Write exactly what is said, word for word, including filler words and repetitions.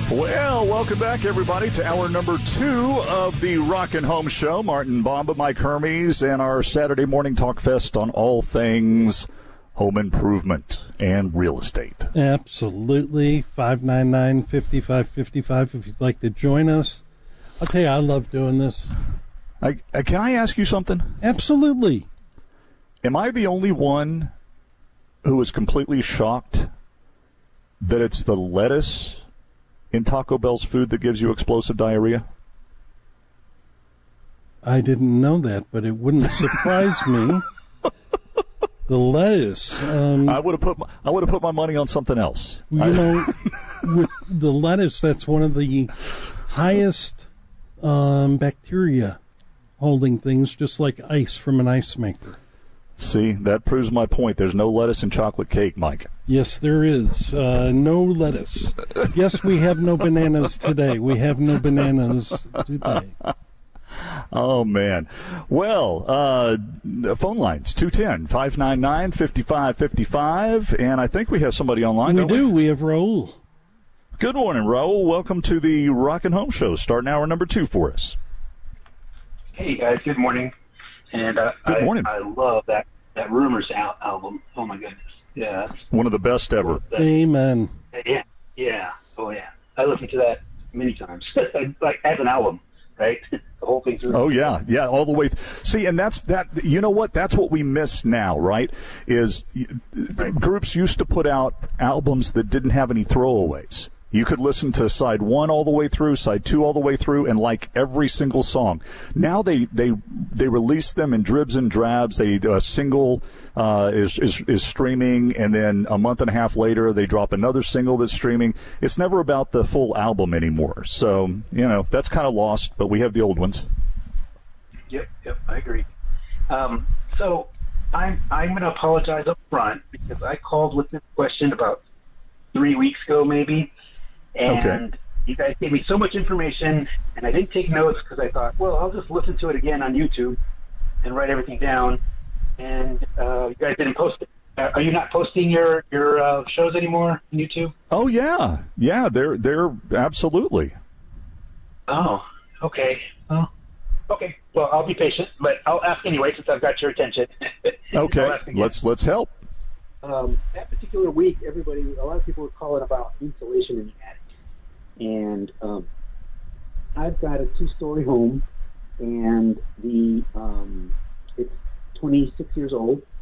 Well, welcome back, everybody, to hour number two of the Rockin' Home Show. Martin Bomba, Mike Hermes, and our Saturday morning talk fest on all things home improvement and real estate. Absolutely. five nine nine, five five five five if you'd like to join us. I'll tell you, I love doing this. I, I, can I ask you something? Absolutely. Am I the only one who is completely shocked that it's the lettuce in Taco Bell's food that gives you explosive diarrhea? I didn't know that, but it wouldn't surprise me. The lettuce. Um, I would have put my, I would have put my money on something else. You I, know, with the lettuce, that's one of the highest um, bacteria holding things, just like ice from an ice maker. See, that proves my point. There's no lettuce in chocolate cake, Mike. Yes, there is. Uh, no lettuce. Yes, we have no bananas today. We have no bananas today. Oh, man. Well, uh, phone lines, two one zero, five nine nine, five five five five. And I think we have somebody online, We don't do. we? We have Raul. Good morning, Raul. Welcome to the Rockin' Home Show. Starting hour number two for us. Hey, guys. Good morning. And uh, Good I, morning. I love that, that Rumors al- album. Oh, my goodness. Yeah. that's- One of the best ever. that- Amen. Yeah. Yeah. Oh, yeah. I listened to that many times. Like, as an album, right? The whole thing through. Oh, yeah. Yeah, all the way. Th- See, and that's that. You know what? That's what we miss now, right? Is right. Groups used to put out albums that didn't have any throwaways. You could listen to side one all the way through, side two all the way through, and like every single song. Now they they they release them in dribs and drabs. They a single uh, is is is streaming, and then a month and a half later they drop another single that's streaming. It's never about the full album anymore. So you know that's kind of lost. But we have the old ones. Yep. Yep. I agree. Um, so I'm I'm going to apologize up front because I called with this question about three weeks ago, maybe. And Okay. you guys gave me so much information, and I didn't take notes because I thought, well, I'll just listen to it again on YouTube and write everything down. And uh, you guys didn't post it. Uh, are you not posting your your uh, shows anymore on YouTube? Oh yeah, yeah. They're they're absolutely. Oh, okay. Well, okay. Well, I'll be patient, but I'll ask anyway since I've got your attention. Okay, I'll ask again. let's let's help. Um, that particular week, everybody, a lot of people were calling about insulation in the attic. And um, I've got a two-story home, and the um, it's twenty-six years old,